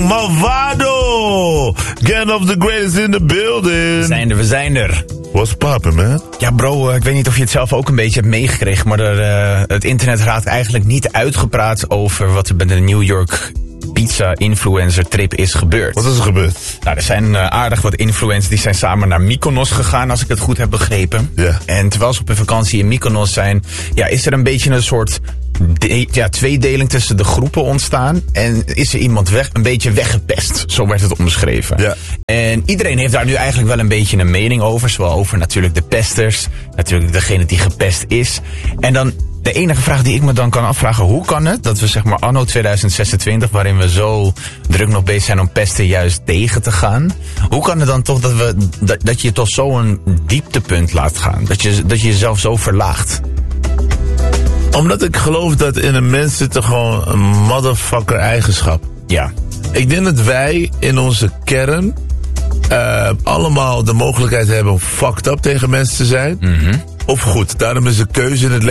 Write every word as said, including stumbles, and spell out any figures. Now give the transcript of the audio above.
Malvado! Get of the greatest in the building. We zijn er, we zijn er. What's poppin', man? Ja, bro, ik weet niet of je het zelf ook een beetje hebt meegekregen, maar er, uh, het internet raakt eigenlijk niet uitgepraat over wat er bij de New York pizza influencer trip is gebeurd. Wat is er gebeurd? Nou, er zijn uh, aardig wat influencers die zijn samen naar Mykonos gegaan, als ik het goed heb begrepen. Ja. En terwijl ze op een vakantie in Mykonos zijn, ja, is er een beetje een soort de, ja, tweedeling tussen de groepen ontstaan. En is er iemand weg, een beetje weggepest. Zo werd het omschreven. Ja. En iedereen heeft daar nu eigenlijk wel een beetje een mening over. Zowel over natuurlijk de pesters, natuurlijk degene die gepest is. En dan de enige vraag die ik me dan kan afvragen, hoe kan het dat we zeg maar anno tweeduizend zesentwintig, waarin we zo druk nog bezig zijn om pesten juist tegen te gaan, hoe kan het dan toch dat, we, dat, dat je tot zo'n dieptepunt laat gaan? Dat je, dat je jezelf zo verlaagt? Omdat ik geloof dat in een mens zit er gewoon een motherfucker eigenschap. Ja. Ik denk dat wij in onze kern uh, allemaal de mogelijkheid hebben om fucked up tegen mensen te zijn. Mm-hmm. Of goed, daarom is een keuze in het leven